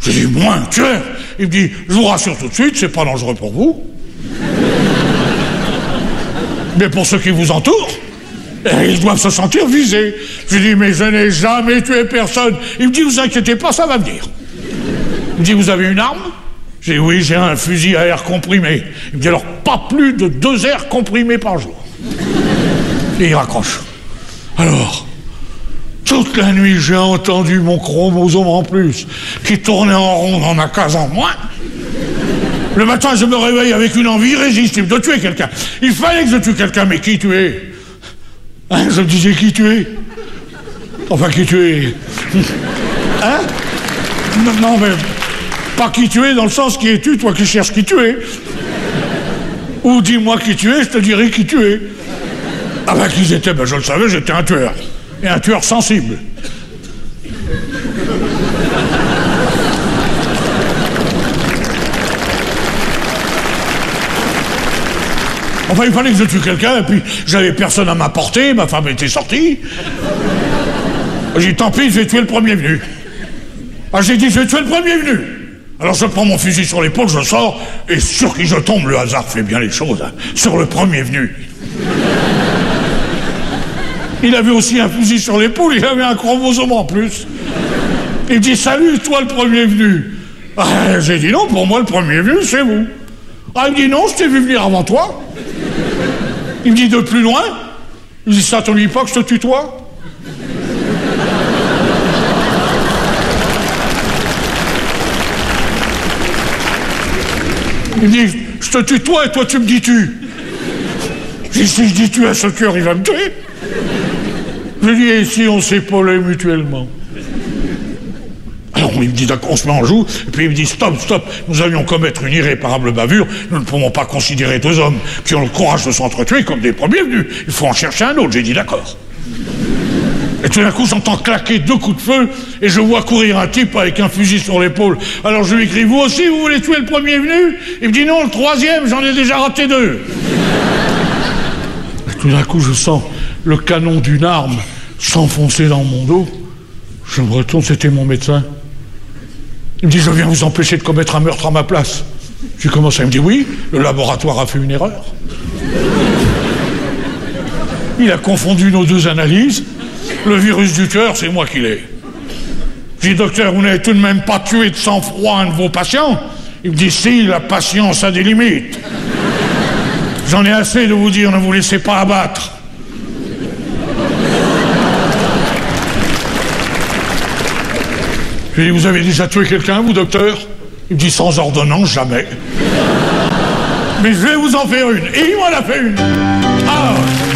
Je dis, moi, un tueur? Il me dit, je vous rassure tout de suite, c'est pas dangereux pour vous. Mais pour ceux qui vous entourent, ils doivent se sentir visés. Je dis, mais je n'ai jamais tué personne. Il me dit, vous inquiétez pas, ça va venir. Il me dit, vous avez une arme? J'ai dit, oui, j'ai un fusil à air comprimé. Il me dit, alors, pas plus de 2 airs comprimés par jour. Et il raccroche. Alors, toute la nuit, j'ai entendu mon chromosome en plus, qui tournait en rond dans ma case en moins. Le matin, je me réveille avec une envie irrésistible de tuer quelqu'un. Il fallait que je tue quelqu'un, mais qui tuer? Hein, je me disais, qui tuer? Enfin, qui tuer? Hein? Non, mais pas qui tuer dans le sens qui es-tu, toi qui cherches qui tuer. Ou dis-moi qui tu es, je te dirai qui tu es. Ah ben qui j'étais, ben je le savais, j'étais un tueur. Et un tueur sensible. Enfin, il fallait que je tue quelqu'un, et puis j'avais personne à m'apporter, ma femme était sortie. J'ai dit, tant pis, je vais tuer le premier venu. Ah, j'ai dit, je vais tuer le premier venu. Alors je prends mon fusil sur l'épaule, je sors, et sur qui je tombe, le hasard fait bien les choses, hein, sur le premier venu. Il avait aussi un fusil sur l'épaule, il avait un chromosome en plus. Il me dit, salut, toi le premier venu. Ah, j'ai dit, non, pour moi le premier venu, c'est vous. Ah, il me dit, non, je t'ai vu venir avant toi. Il me dit, de plus loin. Il me dit, ça te dit pas que je te tutoie? Il me dit, je te tutoie et toi tu me dis tu. Je dis, si je dis tu à ce cœur, il va me tuer. Je lui dis, et si on s'épaulait mutuellement? Alors il me dit, d'accord, on se met en joue, et puis il me dit, stop, nous allions commettre une irréparable bavure, nous ne pouvons pas considérer 2 hommes qui ont le courage de s'entretuer comme des premiers venus. Il faut en chercher un autre. J'ai dit, d'accord. Et tout d'un coup, j'entends claquer 2 coups de feu, et je vois courir un type avec un fusil sur l'épaule. Alors je lui crie, vous aussi, vous voulez tuer le premier venu? Il me dit, non, le 3e, j'en ai déjà raté 2. Et tout d'un coup, je sens le canon d'une arme s'enfoncer dans mon dos. Je me retourne, c'était mon médecin. Il me dit, je viens vous empêcher de commettre un meurtre à ma place. J'ai commencé, il me dit, oui, le laboratoire a fait une erreur. Il a confondu nos 2 analyses. Le virus du cœur, c'est moi qui l'ai. J'ai dit, docteur, vous n'avez tout de même pas tué de sang-froid un de vos patients? Il me dit, si, la patience a des limites. J'en ai assez de vous dire, ne vous laissez pas abattre. Je lui ai dit, vous avez déjà tué quelqu'un, vous, docteur? Il me dit, sans ordonnance, jamais. Mais je vais vous en faire une. Et il m'en a fait une. Ah